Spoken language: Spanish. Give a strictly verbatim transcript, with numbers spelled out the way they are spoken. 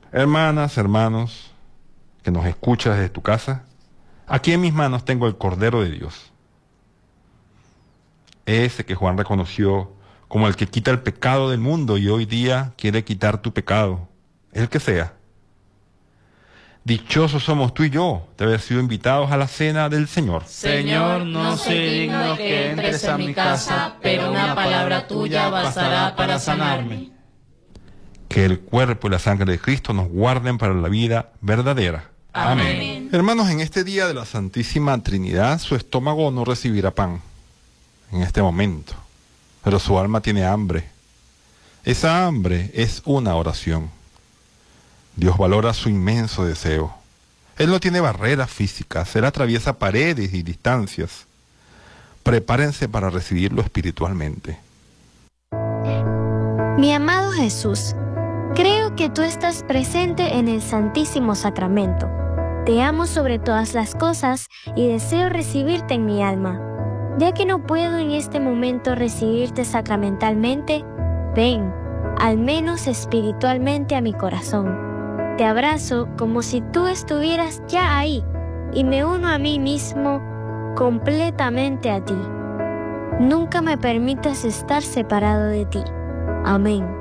Hermanas, hermanos, que nos escuchas desde tu casa, aquí en mis manos tengo el Cordero de Dios. Ese que Juan reconoció como el que quita el pecado del mundo y hoy día quiere quitar tu pecado, el que sea. Dichosos somos tú y yo de haber sido invitados a la cena del Señor. Señor, no soy digno que entres a mi casa, pero una palabra tuya bastará para sanarme. Que el cuerpo y la sangre de Cristo nos guarden para la vida verdadera. Amén. Amén. Hermanos, en este día de la Santísima Trinidad, su estómago no recibirá pan en este momento, pero su alma tiene hambre. Esa hambre es una oración. Dios valora su inmenso deseo. Él no tiene barreras físicas, Él atraviesa paredes y distancias. Prepárense para recibirlo espiritualmente. Mi amado Jesús, creo que tú estás presente en el Santísimo Sacramento. Te amo sobre todas las cosas y deseo recibirte en mi alma. Ya que no puedo en este momento recibirte sacramentalmente, ven, al menos espiritualmente, a mi corazón. Te abrazo como si tú estuvieras ya ahí y me uno a mí mismo completamente a ti. Nunca me permitas estar separado de ti. Amén.